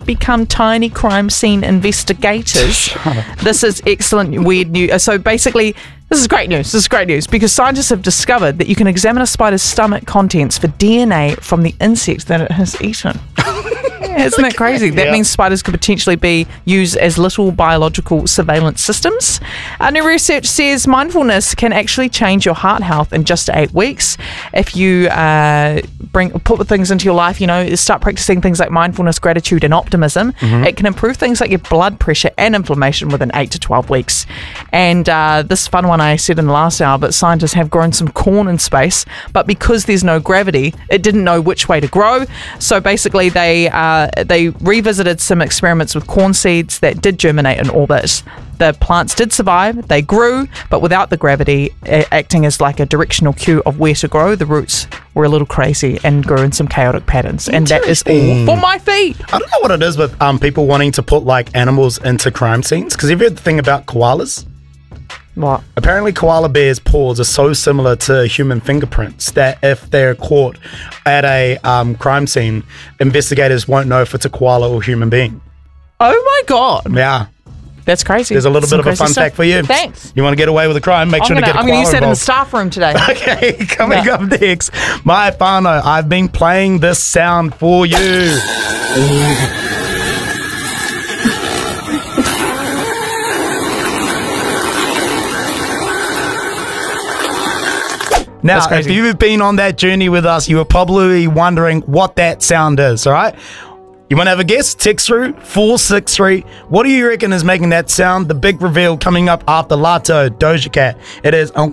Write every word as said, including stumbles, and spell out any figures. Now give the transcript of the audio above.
become tiny crime scene investigators. This is excellent, weird news. So basically, this is great news. This is great news because scientists have discovered that you can examine a spider's stomach contents for D N A from the insects that it has eaten. Yeah, isn't that crazy? That yeah. means spiders could potentially be used as little biological surveillance systems. Uh, new research says mindfulness can actually change your heart health in just eight weeks. If you uh, bring put things into your life, you know, start practicing things like mindfulness, gratitude, and optimism. Mm-hmm. It can improve things like your blood pressure and inflammation within eight to twelve weeks. And uh, this fun one I said in the last hour, but scientists have grown some corn in space, but because there's no gravity, it didn't know which way to grow. So basically, they uh, they revisited some experiments with corn seeds that did germinate in orbit. The plants did survive, they grew, but without the gravity uh, acting as like a directional cue of where to grow, the roots were a little crazy and grew in some chaotic patterns. And that is all for my feet. I don't know what it is with um, people wanting to put like animals into crime scenes, because you've heard the thing about koalas? What? Apparently koala bears' paws are so similar to human fingerprints that if they're caught at a um, crime scene, investigators won't know if it's a koala or human being. Oh my God. Yeah. That's crazy. There's a little Some bit of a fun stuff. fact for you. Thanks. You want to get away with a crime, make I'm sure gonna, to get a I'm koala going to use that in the involved. staff room today. Okay, coming Yeah. up next, my whānau, I've been playing this sound for you. Now, if you've been on that journey with us, you were probably wondering what that sound is, all right? You want to have a guess? Text through four six three. What do you reckon is making that sound? The big reveal coming up after Lato, Doja Cat. It is